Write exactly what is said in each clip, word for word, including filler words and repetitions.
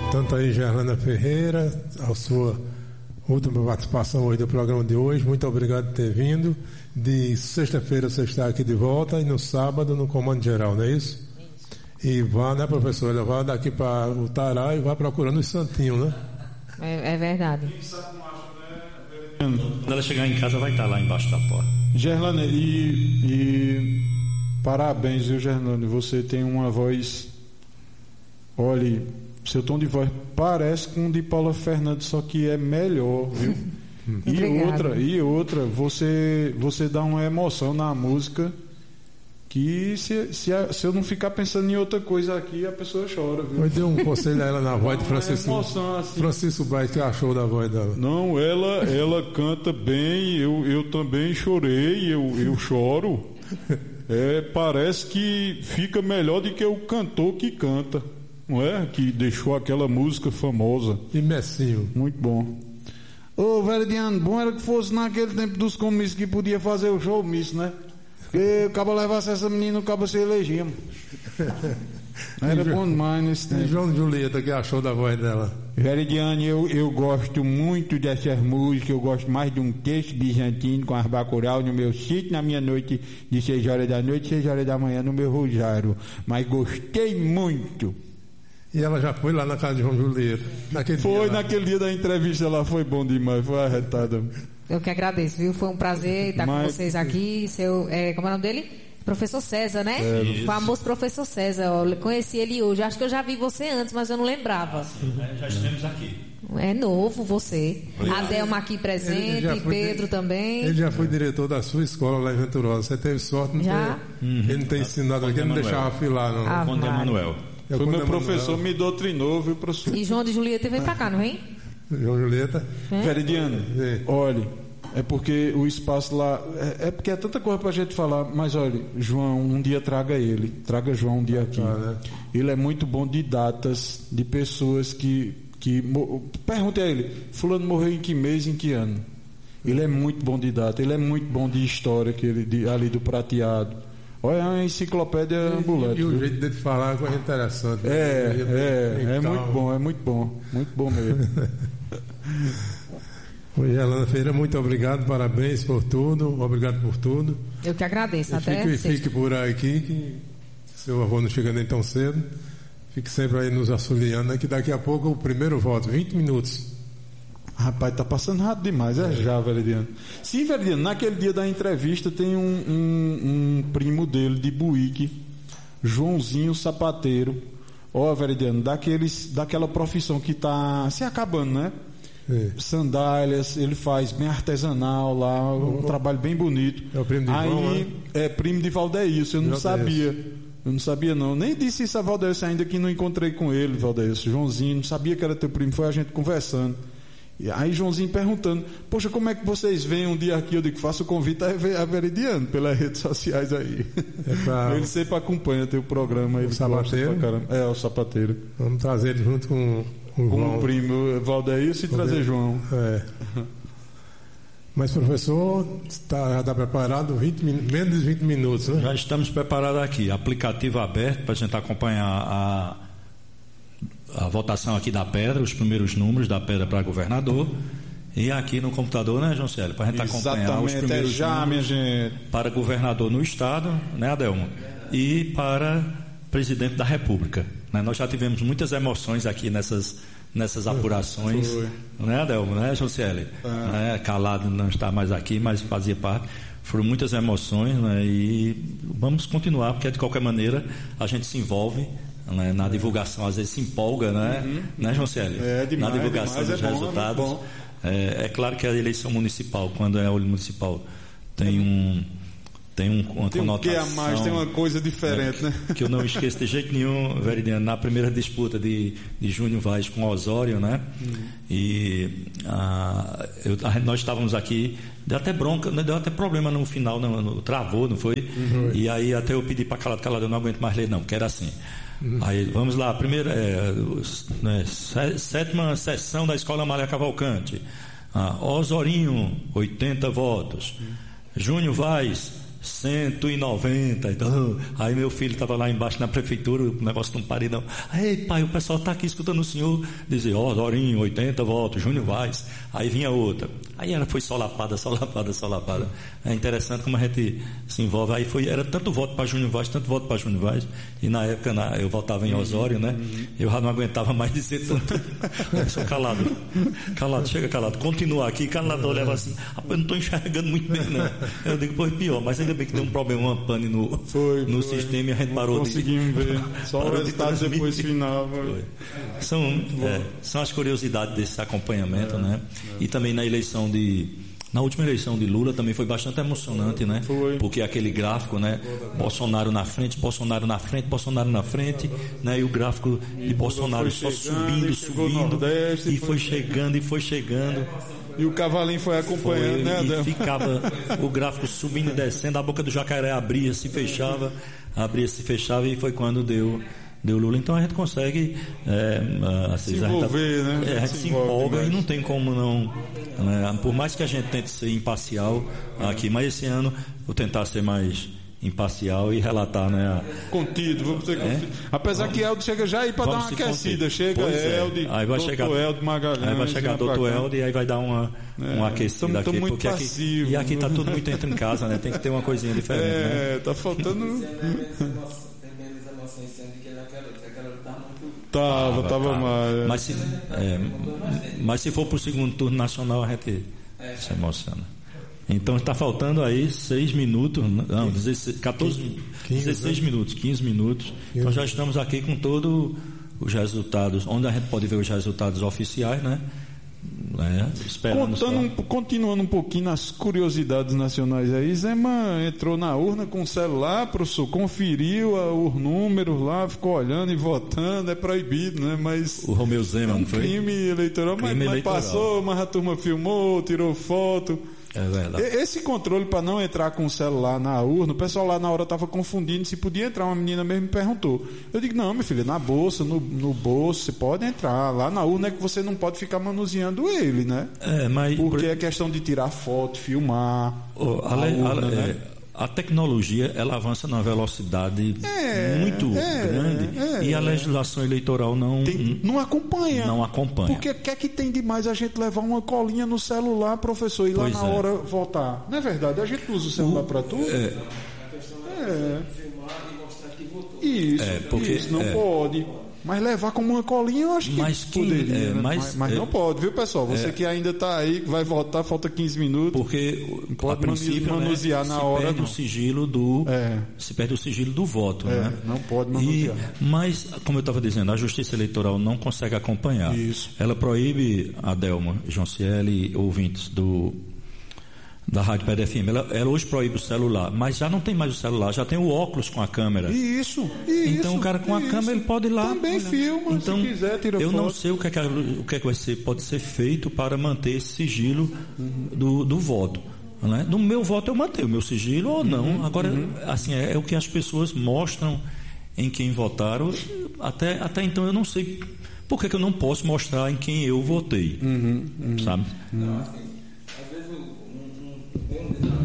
Tanto aí, Gerlana Ferreira, a sua última participação hoje do programa de hoje. Muito obrigado por ter vindo. De sexta-feira você está aqui de volta e no sábado no Comando Geral, não é isso? Isso. E vá, né, professora? Vá daqui para o Tará e vá procurando os santinhos, né? É, é verdade. Quando ela chegar em casa vai estar lá embaixo da porta. Gerlane, e, e parabéns, viu, Gerlane? Você tem uma voz, olhe, seu tom de voz parece com o de Paula Fernandes, só que é melhor, viu? E outra, e outra, você, você dá uma emoção na música que se, se, se eu não ficar pensando em outra coisa aqui, a pessoa chora, viu? Eu dei um conselho a ela na voz de Francisco, emoção, assim. Francisco Baez, que achou da voz dela? Não, ela, ela canta bem, eu, eu também chorei, eu, eu choro. É, parece que fica melhor do que o cantor que canta, não é? Que deixou aquela música famosa. E Messinho. Muito bom. Ô, Veridiano, bom era que fosse naquele tempo dos comícios que podia fazer o show misto, né? Porque o cabo levasse essa menina, o cabo se elegia. Era bom demais nesse tempo. E João Julieta, que achou da voz dela? Veridiano, eu, eu gosto muito dessas músicas, eu gosto mais de um texto bizantino com as bacural no meu sítio, na minha noite de seis horas da noite, seis horas da manhã no meu rosário. Mas gostei muito. E ela já foi lá na casa de João Julieta? Naquele foi, dia naquele dia da entrevista lá, foi bom demais, foi arretada. Eu que agradeço, viu? Foi um prazer estar Mas... com vocês aqui. Seu, é, como é o nome dele? Professor César, né? É, o famoso professor César. Ó, conheci ele hoje. Acho que eu já vi você antes, mas eu não lembrava. É, já estivemos aqui. É novo você. A Delma aqui presente, Pedro de... também. Ele já foi diretor da sua escola lá em Venturosa. Você teve sorte, não já? Ter... Uhum. Ele não tem ensinado aqui, ele não deixava afilar, não. Ah, Conde Emanuel. Foi meu professor, me doutrinou, viu, professor? E João de Julieta vem pra cá, não vem? João Julieta. É? Veridiano, é. Olha, é porque o espaço lá, é, é porque é tanta coisa pra gente falar, mas olha, João, um dia traga ele, traga João um dia aqui. Ah, né? Ele é muito bom de datas, de pessoas que, que pergunte a ele, fulano morreu em que mês, em que ano? Ele é muito bom de data, ele é muito bom de história, que ele, de, ali do Prateado. Olha, é uma enciclopédia e, ambulante. E, e o jeito dele falar é coisa interessante. É, é, é, é muito bom, é muito bom, muito bom mesmo. Oi, Gerlana Ferreira, muito obrigado, parabéns por tudo, obrigado por tudo. Eu que agradeço, e até fique, fique por aqui, que seu avô não chega nem tão cedo. Fique sempre aí nos auxiliando, né, que daqui a pouco o primeiro voto, vinte minutos. Rapaz, tá passando rápido demais, é, é. já, Veridiano. Sim, Veridiano, naquele dia da entrevista tem um, um, um primo dele de Buíque, Joãozinho Sapateiro. Ó, Veridiano, daqueles, daquela profissão que tá se acabando, né? É. Sandálias, ele faz bem artesanal lá, um o, trabalho bem bonito. É o primo de Aí, João, né? É primo de Valdeilson, eu não sabia. Eu não sabia não, nem disse isso a Valdeilson ainda, que não encontrei com ele, Valdeilson. Joãozinho, não sabia que era teu primo, foi a gente conversando. E aí Joãozinho perguntando, poxa, como é que vocês vêm um dia aqui? Eu digo, faço o convite a Veridiano pelas redes sociais aí. É pra... Ele sempre acompanha teu programa. Ele o Sapateiro? É, o Sapateiro. Vamos trazer ele junto com, com o João. Com o primo Valdeilson e trazer João. É. Mas, professor, está, já está preparado? vinte, menos de vinte minutos, né? Já estamos preparados aqui. Aplicativo aberto para a gente acompanhar a, a votação aqui da pedra, os primeiros números da pedra para governador. E aqui no computador, né, João Célio? Para a gente acompanhar os primeiros é já, números minha gente. Para governador no estado, né, Adelmo? E para presidente da República. Né? Nós já tivemos muitas emoções aqui nessas... nessas apurações, Foi. né, Adelmo, né, Josiele? É. Né, Calado não está mais aqui, mas fazia parte. Foram muitas emoções, né, e vamos continuar, porque de qualquer maneira a gente se envolve, né, na divulgação, às vezes se empolga, né, uhum. né, Josiele? É, demais, na divulgação demais, dos é bom, resultados. É, é claro que a eleição municipal, quando é a municipal, tem um... Tem um, uma tem conotação. Um que a mais, tem uma coisa diferente, né? né? Que eu não esqueço de jeito nenhum, Veridiano, na primeira disputa de, de Júnior Vaz com Osório, né? Hum. E a, eu, a, nós estávamos aqui, deu até bronca, deu até problema no final, no, no, travou, não foi? Uhum. E aí até eu pedi para Calado, Calado, eu não aguento mais ler, não, porque era assim. Uhum. Aí vamos lá, primeira, é, né, sétima sessão da Escola Amália Cavalcante. Ah, Osorinho, oitenta votos. Uhum. Júnior Vaz, cento e noventa. Então, aí meu filho estava lá embaixo na prefeitura, o negócio de um paredão. Ei, pai, o pessoal está aqui escutando o senhor dizer, ó, oh, Dorinho, oitenta votos, Júnior Vaz. Aí vinha outra. Aí ela foi solapada, solapada, solapada. É interessante como a gente se envolve. Aí foi, era tanto voto para Júnior Vaz, tanto voto para Júnior Vaz. E na época na, eu votava em Osório, né? Eu já não aguentava mais dizer tanto. Eu sou calado. Calado, chega calado. Continua aqui, calado, olhava assim, rapaz, eu não estou enxergando muito bem, não. Eu digo, pô, pior, mas ainda bem que deu um problema, uma pane no, foi, no foi. sistema e a gente parou de... Conseguimos ver. Só o resultado de depois final. Foi. São, é, são as curiosidades desse acompanhamento, é, né? É. E também na eleição de... Na última eleição de Lula também foi bastante emocionante, né? Foi. Porque aquele gráfico, né? Bolsonaro na frente, Bolsonaro na frente, Bolsonaro na frente, né? E o gráfico de Bolsonaro só subindo, subindo, e foi chegando, e foi chegando. E o cavalinho foi acompanhando, foi, né, Adão? E ficava o gráfico subindo e descendo, a boca do jacaré abria, se fechava, abria, se fechava, e foi quando deu... deu Lula. Então a gente consegue é, assim, se envolver, a gente, né? É, a gente se, se empolga mais. E não tem como não, né? Por mais que a gente tente ser imparcial aqui, mas esse ano vou tentar ser mais imparcial e relatar, né? Contido, vamos ter contido. É? Apesar que Eldo chega já aí para dar uma aquecida, contido. chega Eldo, é. Aí vai chegar Eldo Magalhães, aí vai chegar doutor Eldo e aí vai dar uma é, uma aquecida aqui, muito porque passivo, aqui, e aqui tá tudo muito dentro em casa, né? Tem que ter uma coisinha diferente, é, né? Tá faltando. Tava, tava, tava mais. Mas se, é, mas se for pro segundo turno nacional, a gente é. se emociona. Então está faltando aí seis minutos, não, dezesseis, quatorze, dezesseis minutos, quinze minutos. Então já estamos aqui com todos os resultados, onde a gente pode ver os resultados oficiais, né? É, esperando Contando um, continuando um pouquinho nas curiosidades nacionais aí, Zema entrou na urna com o celular, professor, conferiu a, os números lá, ficou olhando e votando, é proibido, né? Mas o Romeu Zema, é um não foi? crime eleitoral, crime mas, eleitoral. mas passou, mas a turma filmou, tirou foto. É verdade. Esse controle para não entrar com o celular na urna, o pessoal lá na hora estava confundindo se podia entrar. Uma menina mesmo me perguntou. Eu digo, não, minha filha, na bolsa, no, no bolso, você pode entrar. Lá na urna é que você não pode ficar manuseando ele, né? É, mas... Porque é questão de tirar foto, filmar. Oh, a, a, urna, a, né? é, a tecnologia, ela avança numa velocidade é, muito é, grande é, e a legislação eleitoral não... Tem, não acompanha. Não acompanha. Porque o que é que tem demais a gente levar uma colinha no celular, professor, e lá pois na é. hora voltar? Não é verdade? A gente usa o celular para tudo? É. É. Isso, é, porque, isso não é. pode. Mas levar como uma colinha, eu acho que mas quem, poderia. é, né? mas, mas, mas é, não pode, viu, pessoal? Você é, que ainda está aí, que vai votar, falta quinze minutos. Porque pode a princípio, manusear né, na se hora. Perde não. o sigilo do, é. Se perde o sigilo do voto. É, né? não pode manusear. E, mas, como eu estava dizendo, a Justiça Eleitoral não consegue acompanhar. Isso. Ela proíbe, Adelma, João Cieli, ouvintes do... da Rádio P D F M, ela, ela hoje proíbe o celular, mas já não tem mais o celular, já tem o óculos com a câmera. Isso, isso. Então o cara com a isso. câmera ele pode ir lá. Também olha. filma, então, se quiser, tira eu foto. não sei o que é que, o que, é que vai ser, pode ser feito para manter esse sigilo uhum. do, do voto. Né? No meu voto eu mantenho o meu sigilo ou não. Uhum. Agora, uhum. assim, é, é o que as pessoas mostram em quem votaram. Até, até então eu não sei por que, que eu não posso mostrar em quem eu votei. Uhum. Uhum. Sabe? Uhum. Às vezes um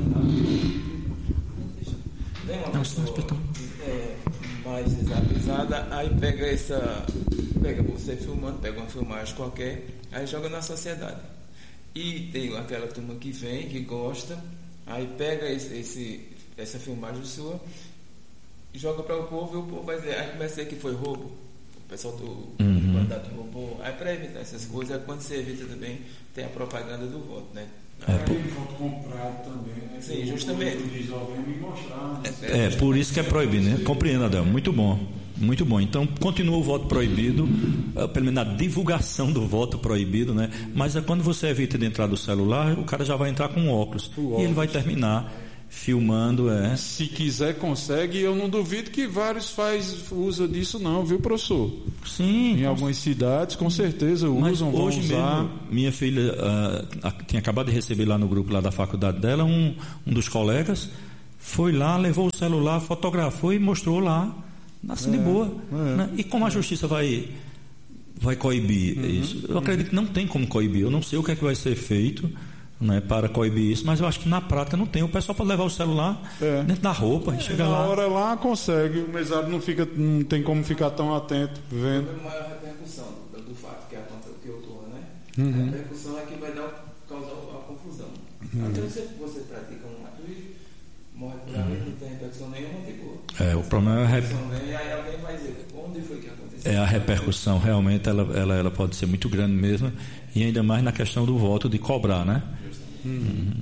Não, se não espetou. É, mais desavisada, aí pega essa. Pega você filmando, pega uma filmagem qualquer, aí joga na sociedade. E tem aquela turma que vem, que gosta, aí pega esse, esse, essa filmagem sua, joga para o povo e o povo vai dizer, aí começa a dizer que foi roubo. O pessoal do uhum. mandato roubou. Aí para evitar essas coisas, é quando você evita também, tem a propaganda do voto, né? É, por... voto comprado também, né? Sim, justamente. É, por isso que é proibido, né? Compreendo, Adel. Muito bom. Muito bom. Então, continua o voto proibido, pelo menos a divulgação do voto proibido, né? Mas é quando você evita de entrar do celular, o cara já vai entrar com óculos. O óculos. E ele vai terminar filmando, é. Se quiser, consegue. Eu não duvido que vários faz usa disso, não, viu, professor? Sim. Em algumas cidades, com certeza, mas usam, vão hoje usar. Mesmo, minha filha uh, tinha acabado de receber lá no grupo lá da faculdade dela, um, um dos colegas foi lá, levou o celular, fotografou e mostrou lá, assim é, de boa. É, né? E como a justiça vai, vai coibir uhum, isso? Eu acredito uhum. que não tem como coibir. Eu não sei o que é que vai ser feito. né, para coibir isso, mas eu acho que na prática não tem. O pessoal pode levar o celular é. dentro da roupa e é, chega na lá. Na hora lá consegue, o mesário não, fica, não tem como ficar tão atento vendo. A maior repercussão do, do fato que aconteceu que ocorreu, né? Uhum. A repercussão é que vai dar, causar a confusão. Uhum. Então você, você pratica um ato e morre por ali, uhum. não tem repercussão nenhuma, tipo, é, o problema é a rep... vem, aí alguém vai dizer, onde foi que aconteceu? É, a repercussão realmente ela, ela, ela pode ser muito grande mesmo, e ainda mais na questão do voto de cobrar, né? Uhum.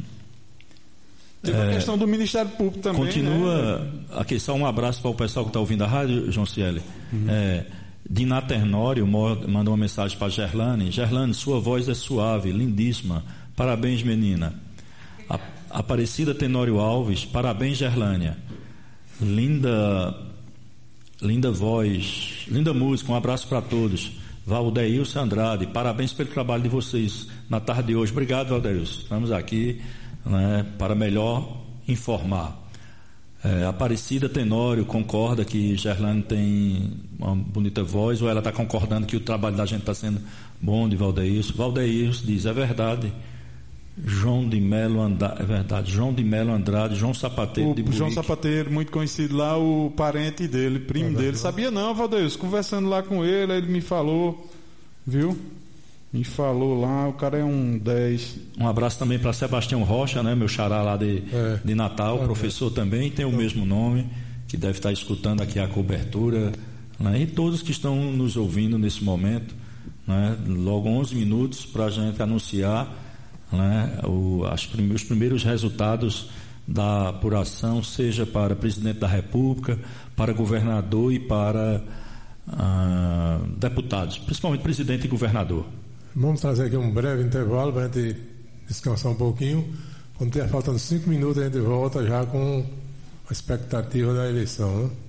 Tem a é, questão do Ministério Público também. Continua, né? Aqui só um abraço para o pessoal que está ouvindo a rádio, João Cieli. Uhum. É, Dina Ternório mandou uma mensagem para Gerlane. Gerlane, sua voz é suave, lindíssima. Parabéns, menina. A, Aparecida Tenório Alves, parabéns, Gerlânia. Linda, linda voz, linda música, um abraço para todos. Valdeilson Andrade, parabéns pelo trabalho de vocês na tarde de hoje. Obrigado, Valdeilson. Estamos aqui, né, para melhor informar. É, Aparecida Tenório concorda que Gerlane tem uma bonita voz, ou ela está concordando que o trabalho da gente está sendo bom de Valdeilson? Valdeilson diz, é verdade. João de Melo Andrade, é verdade, João de Melo Andrade, João Sapateiro o de Burique. João Sapateiro, muito conhecido lá, o parente dele, primo é dele. Sabia não, Valdeilson, conversando lá com ele, ele me falou, viu? Me falou lá, o cara é um dez. Um abraço também para Sebastião Rocha, né, meu xará lá de, é. de Natal, é. professor também, tem o mesmo nome, que deve estar escutando aqui a cobertura, né, e todos que estão nos ouvindo nesse momento, né, logo onze minutos para a gente anunciar, né, o, as prime, os primeiros resultados da apuração, seja para presidente da República, para governador e para ah, deputados, principalmente presidente e governador. Vamos trazer aqui um breve intervalo para a gente descansar um pouquinho. Quando tiver faltando cinco minutos, a gente volta já com a expectativa da eleição, né?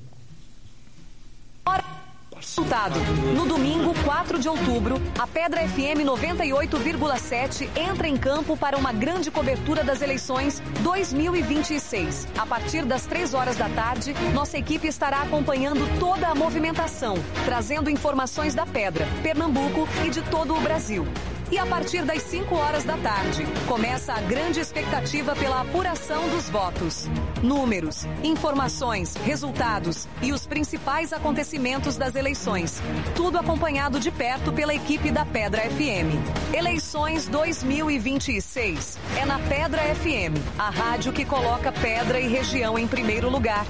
Resultado. No domingo, quatro de outubro, a Pedra F M noventa e oito vírgula sete entra em campo para uma grande cobertura das eleições dois mil e vinte e seis. A partir das três horas da tarde, nossa equipe estará acompanhando toda a movimentação, trazendo informações da Pedra, Pernambuco e de todo o Brasil. E a partir das cinco horas da tarde, começa a grande expectativa pela apuração dos votos. Números, informações, resultados e os principais acontecimentos das eleições. Tudo acompanhado de perto pela equipe da Pedra F M. Eleições dois mil e vinte e seis. É na Pedra F M, a rádio que coloca Pedra e região em primeiro lugar.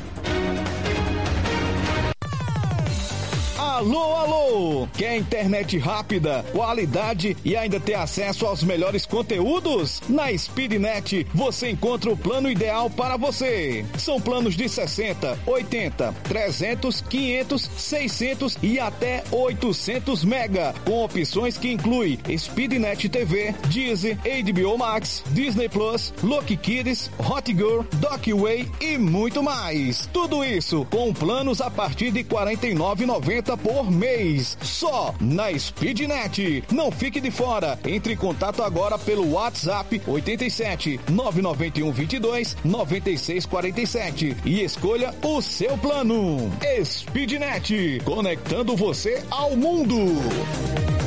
Alô, alô! Quer internet rápida, qualidade e ainda ter acesso aos melhores conteúdos? Na Speednet você encontra o plano ideal para você. São planos de sessenta, oitenta, trezentos, quinhentos, seiscentos e até oitocentos mega, com opções que incluem Speednet T V, Deezer, H B O Max, Disney Plus, Look Kids, Hot Girl, Docway e muito mais. Tudo isso com planos a partir de quarenta e nove reais e noventa centavos por mês, só na Speednet. Não fique de fora. Entre em contato agora pelo WhatsApp oito sete, nove nove um, dois dois, nove seis quatro sete e escolha o seu plano. Speednet, conectando você ao mundo.